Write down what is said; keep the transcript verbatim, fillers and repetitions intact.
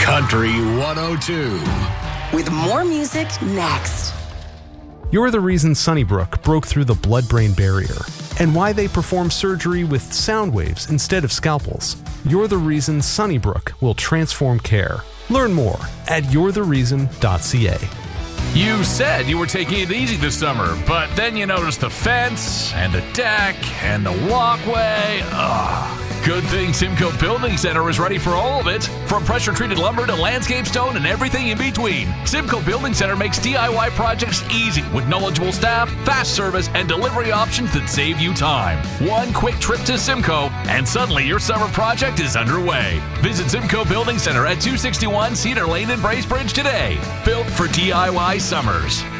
Country one oh two. With more music next. You're the reason Sunnybrook broke through the blood-brain barrier, and why they perform surgery with sound waves instead of scalpels. You're the reason Sunnybrook will transform care. Learn more at you're the reason dot c a. You said you were taking it easy this summer, but then you noticed the fence and the deck and the walkway. Ugh. Good thing Simcoe Building Center is ready for all of it. From pressure-treated lumber to landscape stone and everything in between. Simcoe Building Center makes D I Y projects easy with knowledgeable staff, fast service, and delivery options that save you time. One quick trip to Simcoe, and suddenly your summer project is underway. Visit Simcoe Building Center at two sixty-one Cedar Lane in Bracebridge today. Built for D I Y summers.